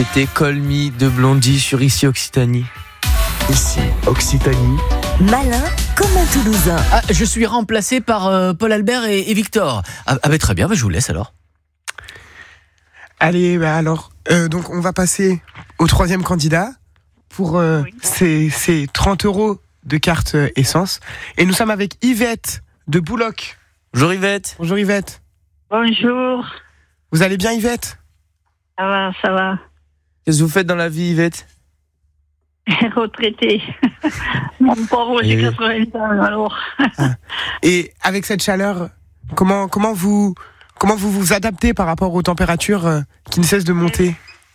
C'était Call Me de Blondie sur Ici Occitanie. Ici Occitanie. Malin comme un Toulousain. Ah, je suis remplacé par Paul Albert et Victor. Très bien, je vous laisse alors. Allez, donc on va passer au troisième candidat pour ces 30 € de carte essence. Et nous sommes avec Yvette de Bouloc. Bonjour Yvette. Bonjour Yvette. Bonjour. Vous allez bien Yvette ? Ça va. Qu'est-ce que vous faites dans la vie Yvette ? Retraité. Mon pauvre, j'ai 80 ans alors. Et avec cette chaleur, comment vous vous adaptez par rapport aux températures qui ne cessent de monter ?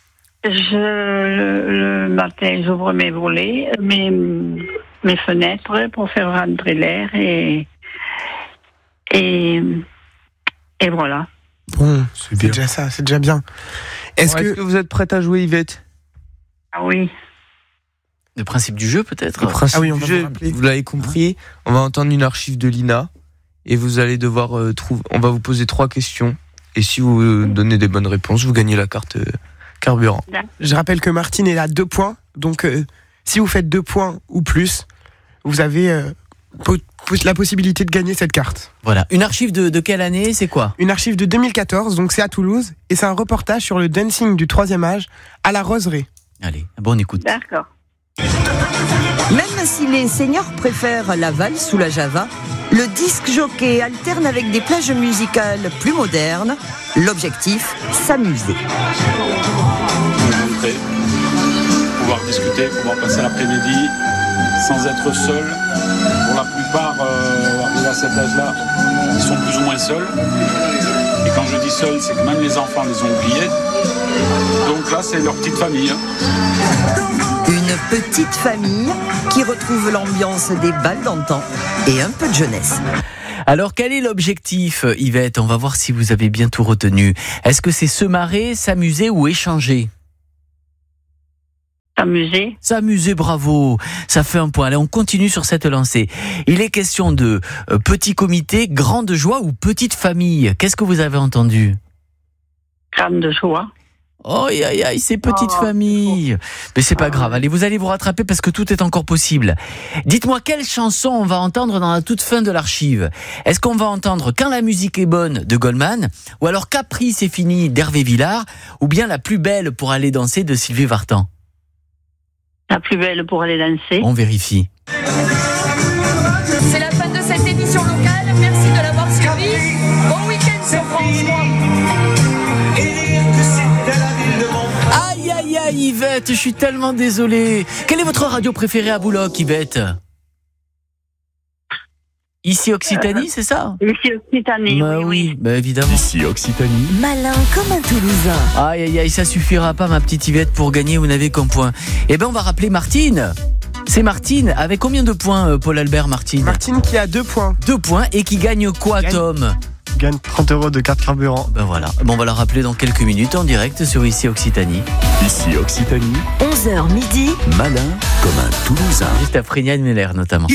Le matin, j'ouvre mes volets, mes fenêtres pour faire rentrer l'air et voilà. Bon, c'est déjà ça, c'est déjà bien. Est-ce que vous êtes prête à jouer Yvette ? Ah oui. Le principe du jeu peut-être. Le principe on du va jeu, vous rappeler. vous l'avez compris, on va entendre une archive de Lina et vous allez devoir trouver. On va vous poser 3 questions et si vous donnez des bonnes réponses, vous gagnez la carte carburant. Je rappelle que Martine est à 2 points, donc si vous faites 2 points ou plus, vous avez la possibilité de gagner cette carte. Voilà. Une archive de quelle année ? C'est quoi ? Une archive de 2014, donc c'est à Toulouse, et c'est un reportage sur le dancing du 3e âge à la Roseraie. Allez, on écoute. D'accord. Même si les seniors préfèrent la valse ou la java, le disque jockey alterne avec des plages musicales plus modernes. L'objectif, s'amuser. Montrer, pouvoir discuter, pouvoir passer l'après-midi sans être seul. Pour la plupart, arrivés à cet âge-là, ils sont plus ou moins seuls. Et quand je dis seuls, c'est que même les enfants les ont oubliés. Donc là, c'est leur petite famille. Une petite famille qui retrouve l'ambiance des bals d'antan et un peu de jeunesse. Alors, quel est l'objectif, Yvette ? On va voir si vous avez bien tout retenu. Est-ce que c'est se marrer, s'amuser ou échanger ? S'amuser. S'amuser, bravo. Ça fait un point. Allez, on continue sur cette lancée. Il est question de petit comité, grande joie ou petite famille. Qu'est-ce que vous avez entendu ? Grande joie. Oh, aïe, c'est petite famille. Mais c'est pas grave. Allez, vous allez vous rattraper parce que tout est encore possible. Dites-moi quelle chanson on va entendre dans la toute fin de l'archive. Est-ce qu'on va entendre Quand la musique est bonne de Goldman, ou alors Capri c'est fini d'Hervé Villard, ou bien La plus belle pour aller danser de Sylvie Vartan ? La plus belle pour aller danser. On vérifie. C'est la fin de cette édition locale. Merci de l'avoir suivi. Bon week-end sur France 3. Aïe, Yvette, je suis tellement désolé. Quelle est votre radio préférée à Bouloc, Yvette ? Ici Occitanie, c'est ça ? Ici Occitanie, oui. Évidemment. Ici Occitanie. Malin comme un Toulousain. Aïe, ça suffira pas, ma petite Yvette, pour gagner, vous n'avez qu'un point. Eh ben, on va rappeler Martine. C'est Martine. Avec combien de points, Paul Albert, Martine ? Martine qui a 2 points. 2 points et qui gagne quoi, Tom ? Gagne 30 € de carte carburant. Ben voilà. Bon, on va la rappeler dans quelques minutes en direct sur Ici Occitanie. Ici Occitanie. 11h midi. Malin comme un Toulousain. Juste après Yann Meller, notamment.